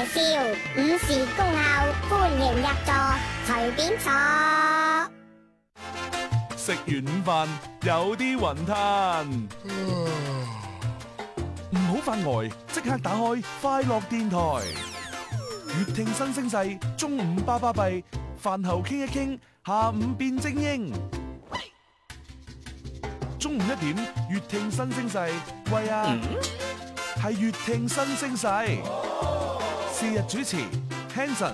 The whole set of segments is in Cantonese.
笑，午時恭候，歡迎入座，隨便坐。 食完午飯有啲雲吞，唔好發呆，即刻打開快樂電台，粵聽新聲勢，中午巴巴閉，飯後傾一傾，下午變精英。中午1點，粵聽新聲勢，喂啊，係粵聽新聲勢，是日主持 Hanson。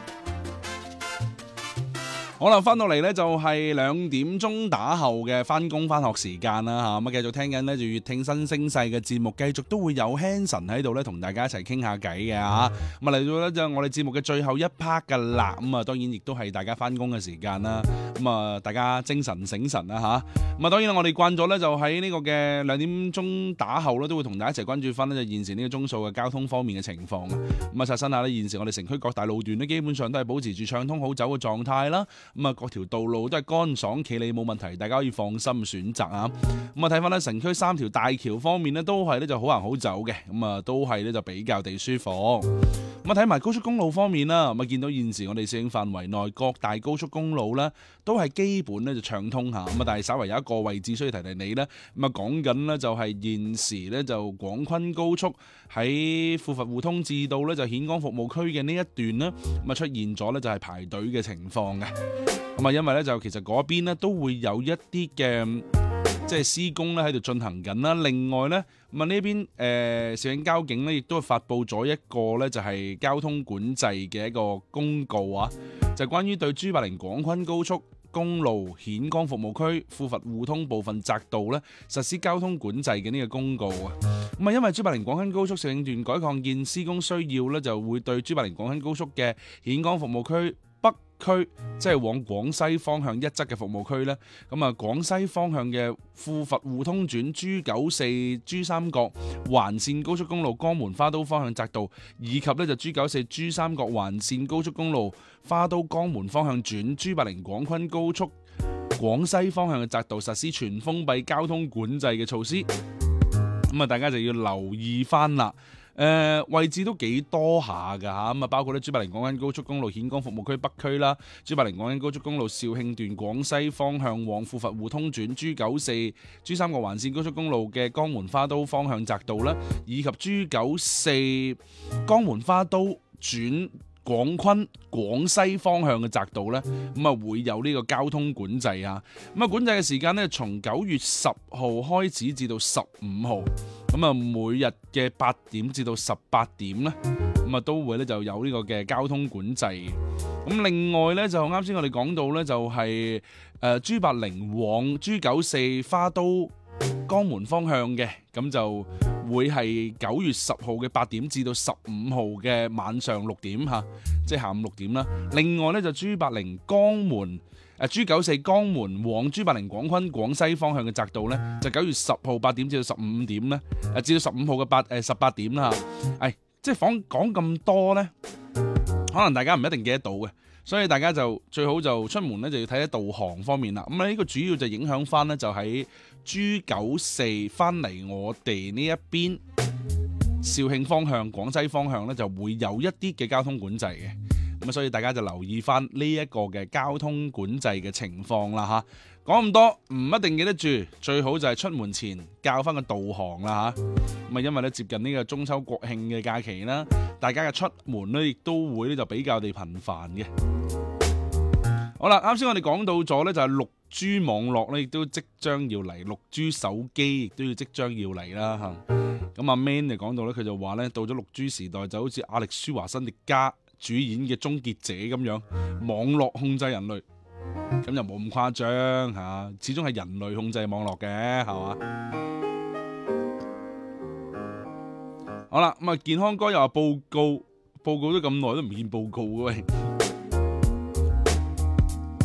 好啦，翻到嚟呢就係2點鐘打後嘅翻工翻學時間啦吓，咁啊繼續聽緊呢就粵聽新聲勢嘅節目，繼續都會有 Hanson 喺度呢同大家一齊傾下偈嘅吓，咁啊嚟到呢就我哋節目嘅最後一 part 噶啦，咁啊當然亦都係大家翻工嘅時間啦，咁啊大家精神醒神啦吓，咁啊當然我哋慣咗呢就喺呢個嘅2點鐘打後呢都會同大家一齊關注翻呢就現時呢個鐘數嘅交通方面嘅情況，咁啊刷新下呢現時我哋城區各大路段呢基本上都係保持住暢通好走嘅狀態啦。咁啊，各條道路都係乾爽企理冇問題，大家可以放心選擇啊！咁啊，睇翻咧城區3條大橋方面咧，都係咧就好行好走嘅，咁啊都係咧就比較地舒服。咁啊，睇埋高速公路方面啦，咁啊見到現時我哋適應範圍內各大高速公路咧，都係基本咧就暢通下，咁啊但係稍為有一個位置需要提提你咧，咁啊講緊咧就係現時咧就廣昆高速喺富佛互通至到咧就顯江服務區嘅呢一段咧，咁啊出現咗咧就係排隊嘅情況嘅。咁啊，因為咧就其實嗰邊咧都會有一啲嘅即係施工咧喺度進行緊啦。另外咧，咁啊呢邊肇慶交警咧亦都係發布咗一個咧就係交通管制嘅一個公告啊，就係關於對朱柏林廣昆高速公路顯江服務區富佛互通部分匝道咧實施交通管制嘅呢個公告啊。咁啊，因為朱柏林廣昆高速肇慶段改擴建施工需要咧，就會對朱柏林廣昆高速嘅顯江服務區北區即係往廣西方向一側嘅服務區呢，咁啊廣西方向嘅富佛互通轉珠94珠三角環線高速公路江門花都方向匝道，以及呢就珠94珠三角環線高速公路花都江門方向轉朱柏林廣昆高速廣西方向嘅匝道實施全封閉交通管制嘅措施，咁啊大家就要留意翻啦。位置都幾多下㗎嚇，咁啊包括咧朱柏林廣昆高速公路顯江服務區北區啦，朱柏林廣昆高速公路肇慶段廣西方向往富佛互通轉珠94珠三角環線高速公路嘅江門花都方向匝道啦，以及珠94江門花都轉廣昆廣西方向嘅匝道呢，咁啊會有呢個交通管制啊。咁啊管制嘅時間呢，從9月10號開始至到15號，咁啊每日嘅8點至到18點呢，咁啊都會咧就有呢個嘅交通管制。咁另外呢，就啱先我哋講到呢，就係朱柏林往珠94花都江門方向嘅，咁就會係9月10號嘅8點至到15號嘅晚上6點嚇，即係下午6點啦。另外咧就朱柏林江門珠94江門往朱柏林廣昆廣西方向嘅匝道咧，就9月10號8點至到15點咧，至到15號嘅18點啦嚇。即係講咁多咧，可能大家唔一定記得到嘅。所以大家就最好就出門咧就要睇睇導航方面啦。咁呢個主要就影響翻咧就喺珠94翻嚟我哋呢一邊肇慶方向、廣西方向咧就會有一啲嘅交通管制嘅。咁所以大家就留意翻呢一個嘅交通管制嘅情況啦吓。講咁多唔一定記得住，最好就係出門前校翻個導航啦吓。咁啊因為咧接近呢個中秋國慶嘅假期啦，大家嘅出門咧亦都會咧就比較地頻繁嘅。好啦，啱先我哋講到咗咧就係6G 網絡咧亦都即將要嚟，6G 手機亦都要即將要嚟啦吓。咁阿 Man 就講到咧，佢就話咧到咗6G 時代就好似亞力舒華辛力加主演嘅終結者咁樣，網絡控制人類，咁就冇咁誇張吓，始終係人類控制網絡嘅，係嘛？好啦，咁啊健康哥又話報告都咁耐都唔見報告嘅喂。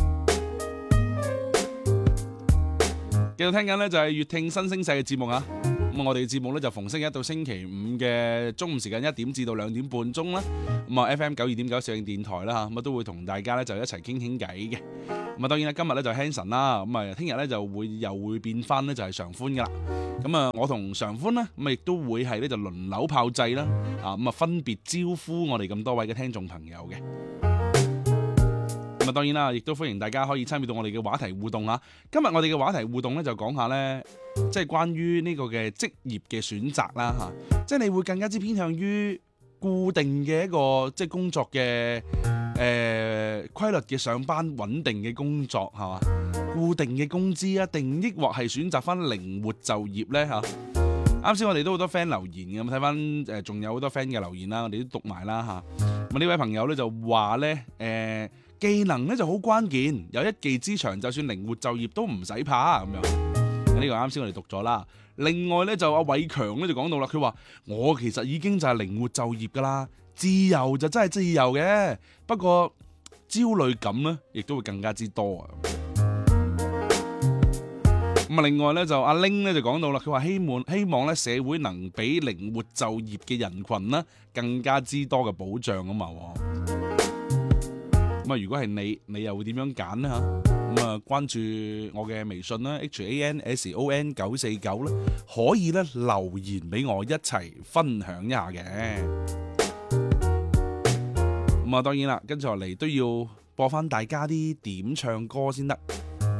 繼續聽緊呢就係粵聽新聲勢嘅節目啊！ 咁我哋嘅節目咧就逢星期一到星期五嘅中午時間1點至到2點半鐘啦。咁啊 FM 92.9小應電台啦嚇，咁啊都會同大家咧就一齊傾偈嘅。咁啊當然啦，今日咧就 Hanson 啦，咁啊聽日咧就又會變翻咧就係常歡噶啦。咁啊我同常歡咧咁啊亦都會係咧就輪流炮製啦，咁啊分別招呼我哋咁多位嘅聽眾朋友嘅。咁啊當然啦，亦都歡迎大家可以參與到我哋嘅話題互動啊！今日我哋嘅話題互動咧就講下咧，即係關於呢個嘅職業嘅選擇啦嚇，即係你會更加之偏向於固定嘅一個即係工作嘅規律嘅上班穩定嘅工作係嘛？固定嘅工資啊，定抑或係選擇翻靈活就業咧嚇？啱先我哋都好多 friend 留言嘅，咁睇翻仲有好多 friend 嘅留言啦，我哋都讀埋啦嚇。咁呢位朋友咧就話咧技能咧就好關鍵，有一技之長，就算靈活就業都唔使怕咁樣。呢個啱先我哋讀咗啦。另外咧就阿偉強咧就講到啦，佢話我其實已經就係靈活就業噶啦，自由就真係自由嘅，不過焦慮感咧亦都會更加之多啊。咁啊，另外咧就阿 Ling 咧就講到啦，佢話希望咧社會能俾靈活就業嘅人群啦更加之多嘅保障啊嘛。咁啊，如果係你又會點樣揀呢？嚇？咁啊，關注我嘅微信啦 ，HANSON 949啦，可以咧留言俾我一齊分享一下嘅。咁啊，當然啦，跟住落嚟都要播翻大家啲點唱歌先得。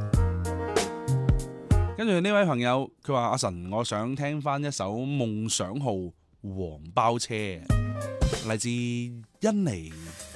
跟住呢位朋友，佢話阿神，我想聽翻一首《夢想號》黃包車，嚟自甄妮。